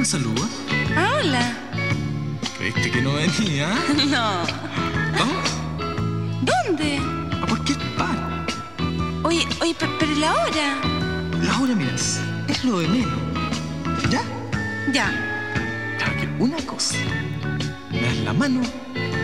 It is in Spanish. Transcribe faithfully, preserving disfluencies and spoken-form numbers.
saluda? Ah, hola. ¿Creíste que no venía? No. ¿Vamos? ¿Dónde? ¿A cualquier parte? Oye, oye, pe- pero la hora. La hora, miras, es lo de menos. ¿Ya? Ya. Claro que una cosa. Me das la mano